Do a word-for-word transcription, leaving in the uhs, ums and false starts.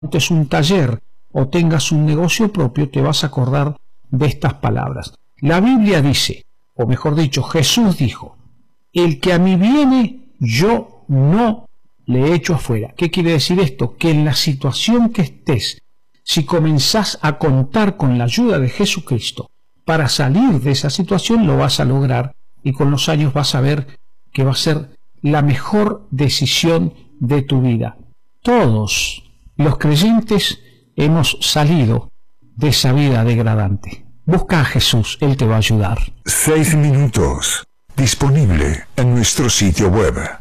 montes un taller o tengas un negocio propio, te vas a acordar de estas palabras. La Biblia dice, o mejor dicho, Jesús dijo, el que a mí viene, yo no le echo afuera. ¿Qué quiere decir esto? Que en la situación que estés, si comenzás a contar con la ayuda de Jesucristo para salir de esa situación, lo vas a lograr, y con los años vas a ver que va a ser la mejor decisión de tu vida. Todos los creyentes hemos salido de esa vida degradante. Busca a Jesús, Él te va a ayudar. Seis minutos. Disponible en nuestro sitio web.